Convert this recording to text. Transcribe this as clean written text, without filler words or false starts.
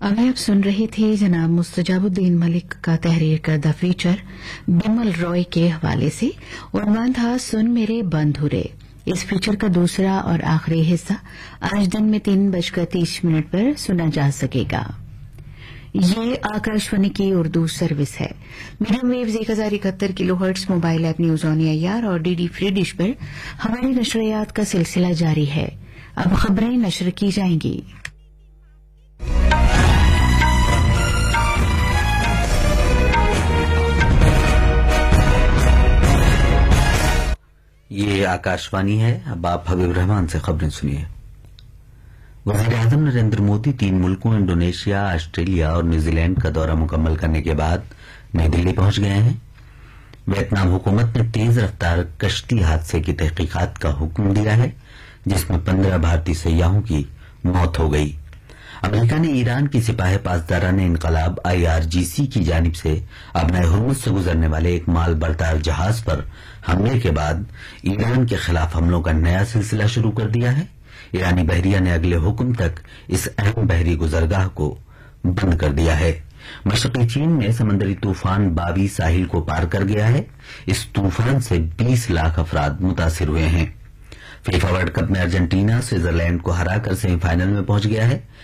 अभी आप सुन रहे थे जनाब मुस्तजाबुद्दीन मलिक का तहरीर करदा फीचर बिमल रॉय के हवाले से। उन्वान था सुन मेरे बंधुरे। इस फीचर का दूसरा और आखिरी हिस्सा आज दिन में 3:30 पर सुना जा सकेगा। ये आकाशवाणी की उर्दू सर्विस है। Medium waves 1071 kilohertz mobile app news on AIR और डीडी फ्री डिश पर हमारी नशरियात का सिलसिला जारी है। अब खबरें नशर की जाएंगी। ये आकाशवाणी है। अब आप हबीब रहमान से खबरें सुनिए। वज़ीर-ए-आज़म नरेंद्र मोदी 3 मुल्कों इंडोनेशिया, ऑस्ट्रेलिया और न्यूजीलैंड का दौरा मुकम्मल करने के बाद नई दिल्ली पहुंच गए हैं। वियतनाम हुकूमत ने तेज रफ्तार कश्ती हादसे की तहकीकात का हुक्म दिया है, जिसमें 15 भारतीय सयाहों की मौत हो गई। अमेरिका ने ईरान की सिपाही पासदारान इनकलाब IRGC की जानिब से अपने हुर्मुज से गुजरने वाले एक माल बरदार जहाज पर हमले के बाद ईरान के खिलाफ हमलों का नया सिलसिला शुरू कर दिया है। ईरानी बहरिया ने अगले हुक्म तक इस अहम बहरी गुजरगाह को बंद कर दिया है। मशरकी चीन में समंदरी तूफान बावी साहिल को पार कर गया है। इस तूफान से 20 लाख अफराद मुतासिर हुए हैं। फीफा वर्ल्ड कप में अर्जेंटीना स्विट्जरलैंड को हराकर सेमीफाइनल में पहुंच गया है।